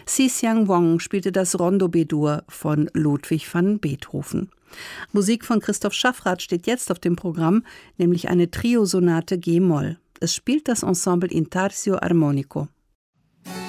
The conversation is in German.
Si Xiang Wong spielte das Rondo B-Dur von Ludwig van Beethoven. Musik von Christoph Schaffrath steht jetzt auf dem Programm, nämlich eine Triosonate G-Moll. Es spielt das Ensemble Intarsio Armonico.